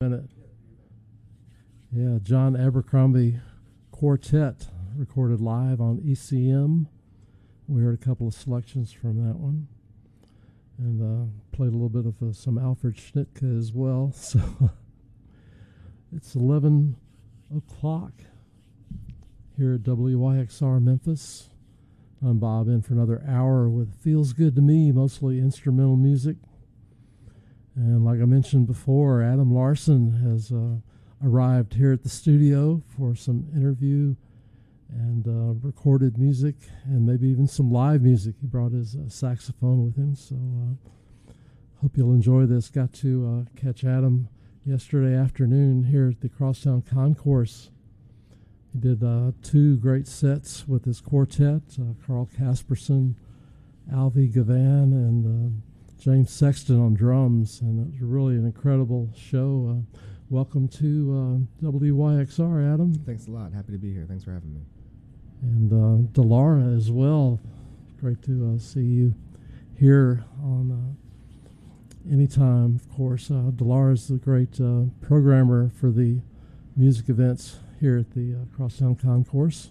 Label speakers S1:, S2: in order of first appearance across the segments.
S1: minute. Yeah, John Abercrombie Quartet recorded live on ECM. We heard a couple of selections from that one, and played a little bit of some Alfred Schnittke as well. So it's 11 o'clock here at WYXR Memphis. I'm Bob, in for another hour with Feels Good to Me, mostly instrumental music. And like I mentioned before, Adam Larson has arrived here at the studio for some interview and recorded music and maybe even some live music. He brought his saxophone with him, so hope you'll enjoy this. Got to catch Adam yesterday afternoon here at the Crosstown Concourse. He did 2 great sets with his quartet, Carl Casperson, Alvy Gavan, and James Sexton on drums, and it was really an incredible show. Welcome to WYXR, Adam.
S2: Thanks a lot. Happy to be here. Thanks for having me.
S1: And Delara as well. Great to see you here on anytime, of course. Delara is the great programmer for the music events here at the Crosstown Concourse.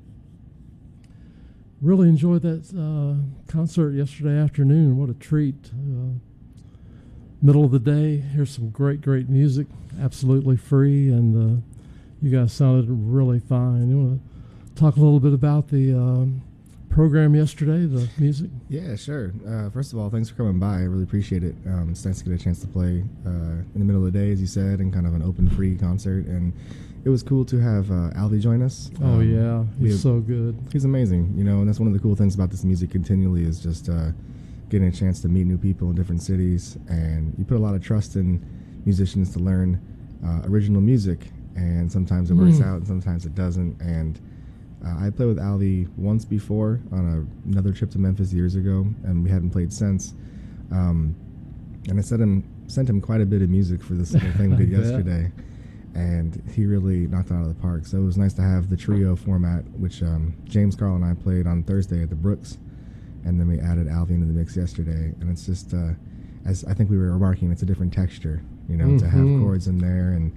S1: Really enjoyed that concert yesterday afternoon. What a treat. Middle of the day, here's some great music, absolutely free, and you guys sounded really fine. You want to talk a little bit about the program yesterday, the music?
S2: Yeah, sure. First of all, thanks for coming by. I really appreciate it. It's nice to get a chance to play in the middle of the day, as you said, and kind of an open, free concert. And it was cool to have Alvy join us.
S1: Oh, yeah. He's so good.
S2: He's amazing, and that's one of the cool things about this music continually is just getting a chance to meet new people in different cities. And you put a lot of trust in musicians to learn original music, and sometimes it works out and sometimes it doesn't. And I played with Alvy once before on another trip to Memphis years ago, and we hadn't played since. And I sent him quite a bit of music for this little thing we did yesterday, and he really knocked it out of the park. So it was nice to have the trio format, which James, Carl, and I played on Thursday at the Brooks, and then we added Alvy into the mix yesterday. And it's just, as I think we were remarking, it's a different texture, to have chords in there. And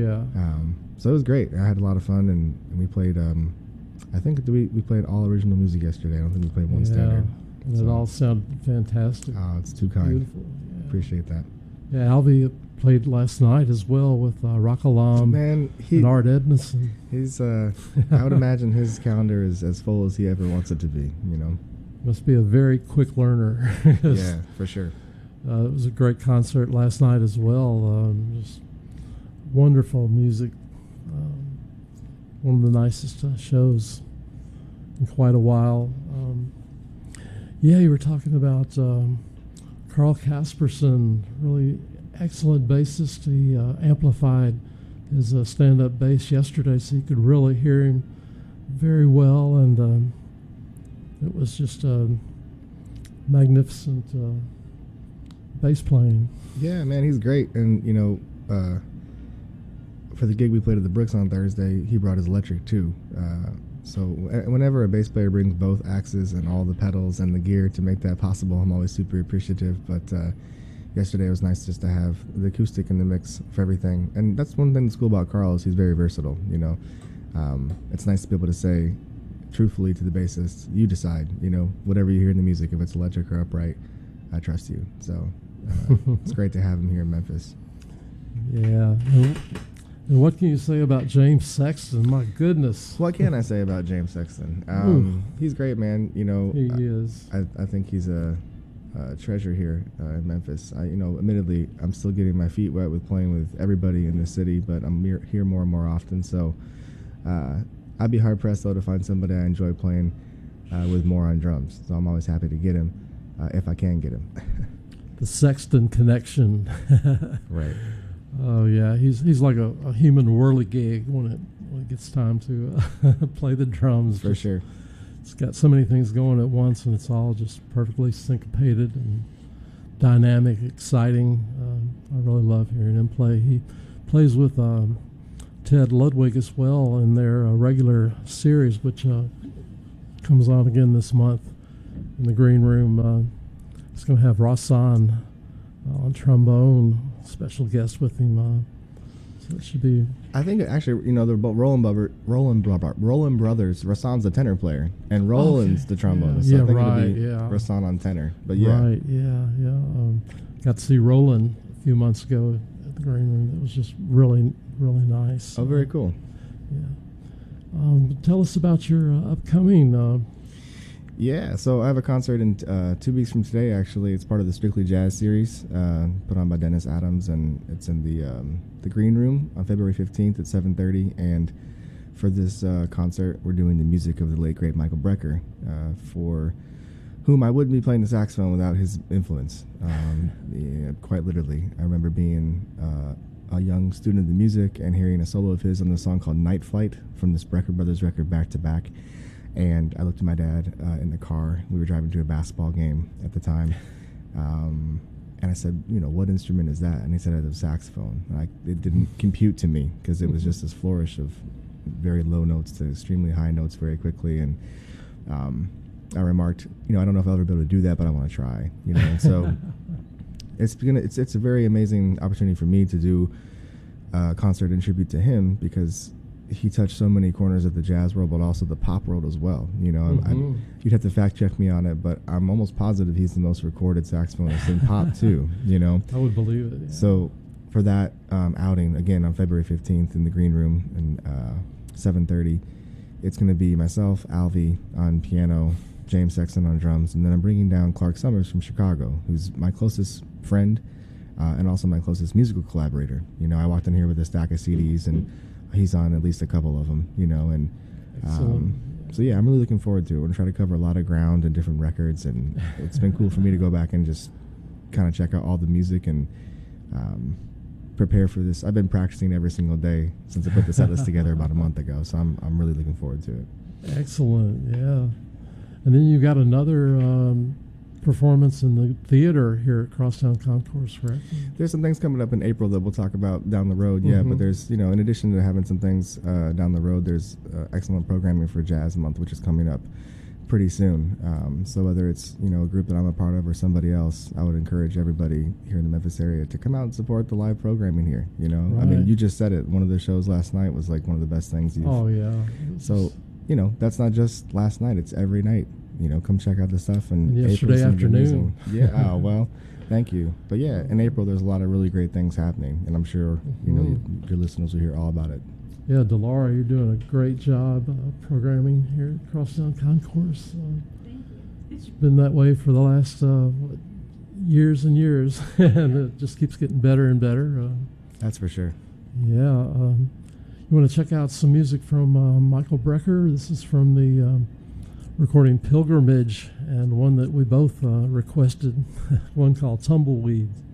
S2: so it was great. I had a lot of fun, and we played. I think we played all original music yesterday. I don't think we played one standard.
S1: And it all sounded fantastic.
S2: Oh, it's too kind.
S1: Beautiful. Yeah.
S2: Appreciate that.
S1: Yeah, Alvy played last night as well with Rock Alarm and Art Edmondson.
S2: He's, I would imagine his calendar is as full as he ever wants it to be,
S1: Must be a very quick learner.
S2: Yeah, for sure.
S1: It was a great concert last night as well. Just wonderful music. One of the nicest shows in quite a while. You were talking about Carl Casperson, really excellent bassist. He amplified his stand-up bass yesterday, so you could really hear him very well, and it was just magnificent bass playing.
S2: Yeah, man, he's great, and for the gig we played at the Brooks on Thursday, he brought his electric too. So whenever a bass player brings both axes and all the pedals and the gear to make that possible, I'm always super appreciative. But yesterday it was nice just to have the acoustic in the mix for everything. And that's one thing that's cool about Carl is he's very versatile. It's nice to be able to say truthfully to the bassist, you decide. Whatever you hear in the music, if it's electric or upright, I trust you. So it's great to have him here in Memphis.
S1: Yeah. And what can you say about James Sexton? My goodness.
S2: What can I say about James Sexton? He's great, man.
S1: He is.
S2: I think he's a treasure here in Memphis. Admittedly, I'm still getting my feet wet with playing with everybody in the city, but I'm here more and more often. So I'd be hard pressed though to find somebody I enjoy playing with more on drums. So I'm always happy to get him if I can get him.
S1: The Sexton connection.
S2: Right.
S1: Oh yeah, he's like a human whirligig when it gets time to play the drums.
S2: For sure.
S1: It's got so many things going at once, and it's all just perfectly syncopated and dynamic, exciting. I really love hearing him play. He plays with Ted Ludwig as well in their regular series, which comes on again this month in the green room. It's going to have Ross on trombone, special guest with him, So it should be.
S2: I think actually, they're both Roland Brothers. Rassan's the tenor player, and Roland's the trombonist. So I think
S1: right.
S2: it'll be Rassan on tenor. But
S1: Right. Yeah. Got to see Roland a few months ago at the Green Room. That was just really, really nice.
S2: Oh, very cool.
S1: Yeah. Tell us about your upcoming.
S2: Yeah, so I have a concert in 2 weeks from today, actually. It's part of the Strictly Jazz series put on by Dennis Adams, and it's in the Green Room on February 15th at 7:30. And for this concert, we're doing the music of the late, great Michael Brecker, for whom I wouldn't be playing the saxophone without his influence, quite literally. I remember being a young student of the music and hearing a solo of his on the song called Night Flight from this Brecker Brothers record Back to Back. And I looked at my dad in the car. We were driving to a basketball game at the time. And I said, what instrument is that? And he said, it was a saxophone. And it didn't compute to me because it was just this flourish of very low notes to extremely high notes very quickly. And I remarked, I don't know if I'll ever be able to do that, but I want to try. And so it's a very amazing opportunity for me to do a concert in tribute to him, because he touched so many corners of the jazz world, but also the pop world as well. You'd have to fact check me on it, but I'm almost positive he's the most recorded saxophonist in pop too.
S1: I would believe it. Yeah.
S2: So for that outing again on February 15th in the Green Room and 7:30, it's going to be myself, Alvy on piano, James Sexton on drums, and then I'm bringing down Clark Summers from Chicago, who's my closest friend and also my closest musical collaborator. I walked in here with a stack of CDs and he's on at least a couple of them, and so yeah, I'm really looking forward to it. We're gonna try to cover a lot of ground and different records, and it's been cool for me to go back and just kind of check out all the music and prepare for this. I've been practicing every single day since I put the set list together about a month ago, so I'm really looking forward to it.
S1: Excellent, yeah. And then you got another performance in the theater here at Crosstown Concourse, correct?
S2: There's some things coming up in April that we'll talk about down the road, but there's, in addition to having some things down the road, there's excellent programming for Jazz Month, which is coming up pretty soon. So whether it's, a group that I'm a part of or somebody else, I would encourage everybody here in the Memphis area to come out and support the live programming here, Right. I mean, you just said it. One of the shows last night was like one of the best things you've...
S1: Oh, yeah.
S2: So, that's not just last night. It's every night. Come check out the stuff. And
S1: yesterday afternoon.
S2: Yeah. Oh, well, thank you. But yeah, in April, there's a lot of really great things happening, and I'm sure your listeners will hear all about it.
S1: Yeah, Delara, you're doing a great job programming here at Crosstown Concourse. It's been that way for the last years and years, and it just keeps getting better and better.
S2: That's for sure.
S1: Yeah. You want to check out some music from Michael Brecker? This is from the recording Pilgrimage, and one that we both requested, one called Tumbleweed.